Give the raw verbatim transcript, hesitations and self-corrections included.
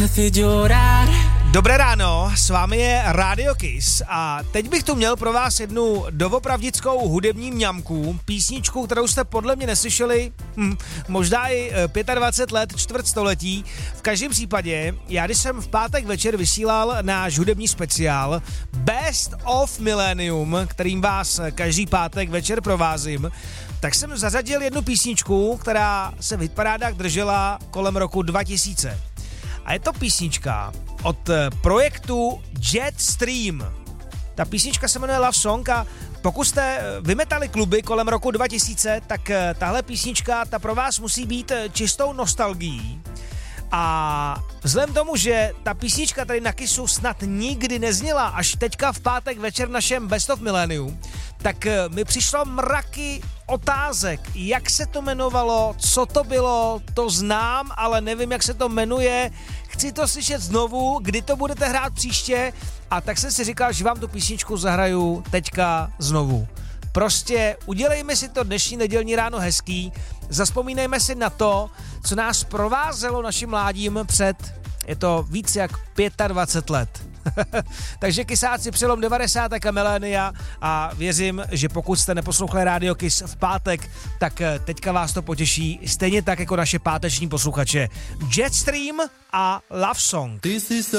Dobré ráno, s vámi je Radio Kiss a teď bych tu měl pro vás jednu doopravdickou hudební mňamku, písničku, kterou jste podle mě neslyšeli hm, možná i dvacet pět let, čtvrtstoletí. V každém případě, já když jsem v pátek večer vysílal náš hudební speciál Best of Millennium, kterým vás každý pátek večer provázím, tak jsem zařadil jednu písničku, která se v hitparádách držela kolem roku dva tisíce. A je to písnička od projektu Jetstream. Ta písnička se jmenuje Love Song a pokud jste vymetali kluby kolem roku dva tisíce, tak tahle písnička ta pro vás musí být čistou nostalgií. A vzhledem tomu, že ta písnička tady na Kissu snad nikdy nezněla až teďka v pátek večer v našem Best of Millennium, tak mi přišlo mraky otázek, jak se to jmenovalo, co to bylo, to znám, ale nevím, jak se to jmenuje, chci to slyšet znovu, kdy to budete hrát příště, a tak jsem si říkal, že vám tu písničku zahraju teďka znovu. Prostě udělejme si to dnešní nedělní ráno hezký, zavzpomínejme si na to, co nás provázelo naším mládím před, je to víc jak dvacet pět let. Takže Kissáci přelom devadesátek a milénia a věřím, že pokud jste neposlouchali Radio Kiss v pátek, tak teďka vás to potěší stejně tak jako naše páteční posluchače. Jetstream a Love Song. This is the